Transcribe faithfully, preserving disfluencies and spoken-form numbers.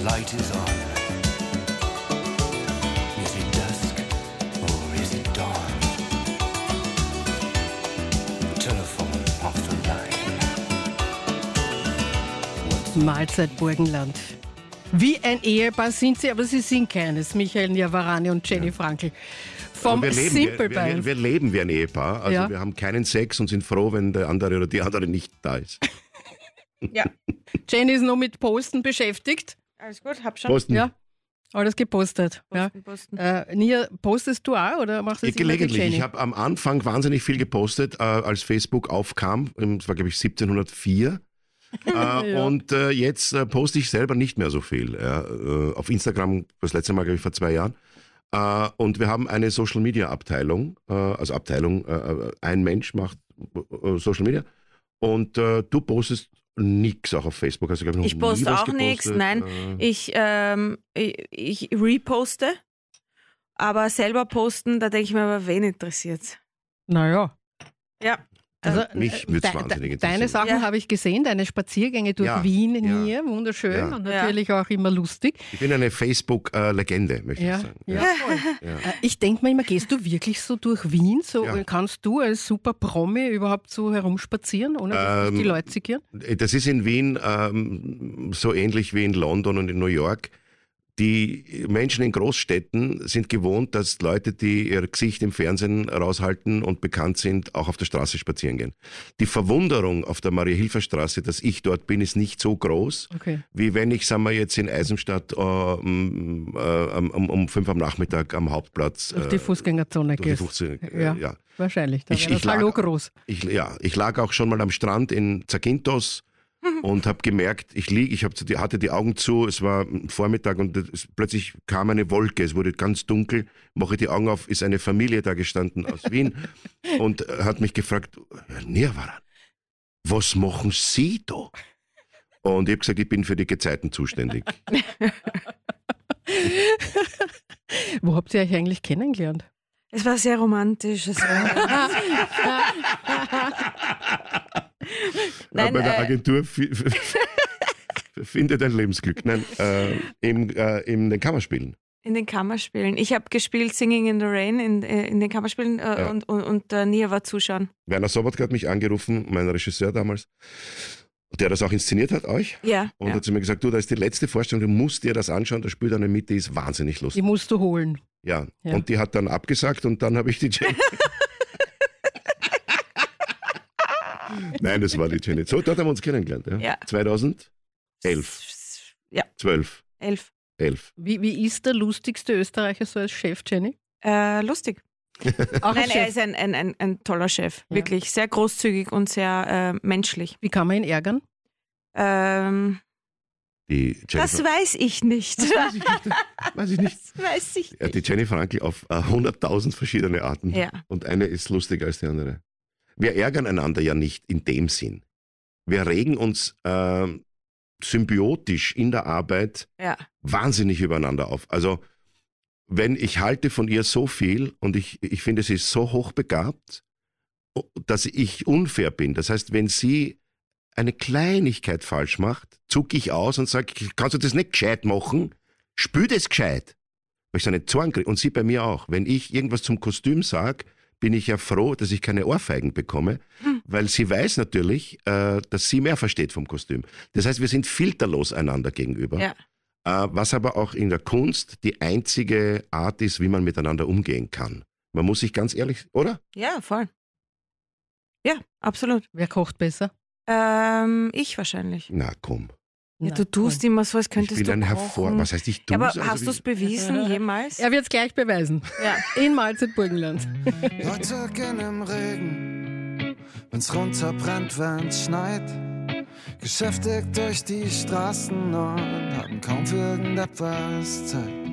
light is on. Is it dusk or is it dawn? Telephone off the line. Mahlzeit Burgenland. Wie ein Ehepaar sind sie, aber sie sind keines. Michael Niavarani und Jenny ja. Frankel. Vom wir leben, Simple wir, wir, wir leben wie ein Ehepaar. Also ja. wir haben keinen Sex und sind froh, wenn der andere oder die andere nicht da ist. Ja. Jenny ist nur mit Posten beschäftigt. Alles gut, hab schon. Posten. Ja. Alles gepostet. Posten, ja. posten. Äh, Nia, postest du auch oder machst du das ich gelegentlich. Ich habe am Anfang wahnsinnig viel gepostet, äh, als Facebook aufkam. Das war, glaube ich, siebzehnhundertvier. äh, ja. Und äh, jetzt äh, poste ich selber nicht mehr so viel. Ja. Äh, auf Instagram das letzte Mal, glaube ich, vor zwei Jahren. Uh, und wir haben eine Social Media Abteilung, uh, also Abteilung, uh, ein Mensch macht uh, Social Media und uh, du postest nichts auch auf Facebook. Also, glaub ich, noch ich poste auch nichts, nein. Uh, ich, ähm, ich, ich reposte, aber selber posten, da denke ich mir, aber wen interessiert? Naja. Ja. Also, mich würde es de, wahnsinnig interessieren. Deine Sachen ja. habe ich gesehen, deine Spaziergänge durch ja, Wien, ja, Nia, wunderschön ja. und natürlich auch immer lustig. Ich bin eine Facebook-Legende, möchte ja, ich sagen. Ja. Ja. Ich denke mir immer, gehst du wirklich so durch Wien? So ja. Kannst du als super Promi überhaupt so herumspazieren, ohne dass ähm, die Leute zigieren? Das ist in Wien ähm, so ähnlich wie in London und in New York. Die Menschen in Großstädten sind gewohnt, dass Leute, die ihr Gesicht im Fernsehen raushalten und bekannt sind, auch auf der Straße spazieren gehen. Die Verwunderung auf der Maria-Hilfer-Straße, dass ich dort bin, ist nicht so groß, okay. wie wenn ich, sagen wir jetzt in Eisenstadt äh, um, um, um fünf am Nachmittag am Hauptplatz durch die Fußgängerzone durch die gehst. Fußgänger, ja, ja. Wahrscheinlich, da ich, wäre das ich Hallo lag, groß. Ich, ja, ich lag auch schon mal am Strand in Zakynthos und habe gemerkt, ich lieg, ich hab, hatte die Augen zu, es war Vormittag und es, plötzlich kam eine Wolke, es wurde ganz dunkel, mache die Augen auf, ist eine Familie da gestanden aus Wien und hat mich gefragt, Herr Niavaran, was machen Sie da? Und ich habe gesagt, ich bin für die Gezeiten zuständig. Wo habt ihr euch eigentlich kennengelernt? Es war sehr romantisch. Es war Nein, bei der äh, Agentur findet ein Lebensglück. Nein, äh, im, äh, in den Kammerspielen. In den Kammerspielen. Ich habe gespielt Singing in the Rain in, in den Kammerspielen äh, ja. und, und, und äh, Nia war zuschauen. Werner Sobotka hat mich angerufen, mein Regisseur damals, der das auch inszeniert hat, euch. Ja. Und ja. hat zu mir gesagt, du, da ist die letzte Vorstellung, du musst dir das anschauen, da spielt eine mit, die ist wahnsinnig lustig. Die musst du holen. Ja. ja, und die hat dann abgesagt und dann habe ich die Jenny. Nein, das war die Jenny. So, dort haben wir uns kennengelernt. Ja. Ja. zweitausendelf. Ja. zwölf. Elf. Elf. Wie, wie ist der lustigste Österreicher so als Chef, Jenny? Äh, lustig. Auch Nein, als er Chef. ist ein, ein, ein, ein toller Chef. Ja. Wirklich sehr großzügig und sehr äh, menschlich. Wie kann man ihn ärgern? Ähm, Die Jenny das Fra- weiß ich nicht. Das weiß ich nicht. Weiß ich nicht. Das weiß ich Ja, nicht. die Jenny Frankel auf äh, hunderttausend verschiedene Arten. Ja. Und eine ist lustiger als die andere. Wir ärgern einander ja nicht in dem Sinn. Wir regen uns äh, symbiotisch in der Arbeit Ja. wahnsinnig übereinander auf. Also wenn ich halte von ihr so viel und ich, ich finde, sie ist so hochbegabt, dass ich unfair bin. Das heißt, wenn sie eine Kleinigkeit falsch macht, zucke ich aus und sage, kannst du das nicht gescheit machen? Spül das gescheit. Weil ich so einen Zorn kriege. Und sie bei mir auch. Wenn ich irgendwas zum Kostüm sage, bin ich ja froh, dass ich keine Ohrfeigen bekomme, hm. weil sie weiß natürlich, äh, dass sie mehr versteht vom Kostüm. Das heißt, wir sind filterlos einander gegenüber. Ja. Äh, was aber auch in der Kunst die einzige Art ist, wie man miteinander umgehen kann. Man muss sich ganz ehrlich, oder? Ja, voll. Ja, absolut. Wer kocht besser? Ähm, ich wahrscheinlich. Na komm. Ja, Na, du tust cool. immer so, als Ich könntest bin du ein kochen. Hervor... Was heißt, ich tue Ja, aber also hast wie- du es bewiesen jemals? Er wird es gleich beweisen. Ja. In Mahlzeit Burgenland. Leute gehen im Regen, wenn's runterbrennt, wenn's schneit. Geschäftig durch die Straßen und haben kaum für irgendetwas Zeit.